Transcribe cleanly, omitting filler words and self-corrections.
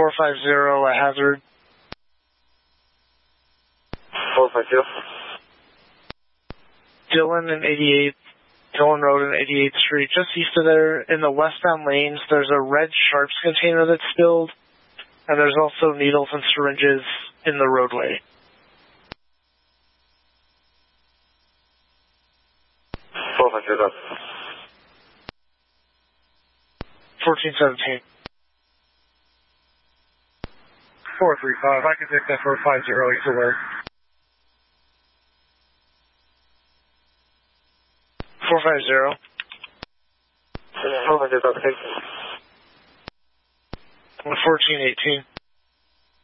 450, a hazard. 450. Dillon Road and 88th Street, just east of there in the westbound lanes, there's a red Sharps container that's spilled, and there's also needles and syringes in the roadway. 450. 1417. 435, I can take that 450, he's aware. 450. 450, okay. 1418.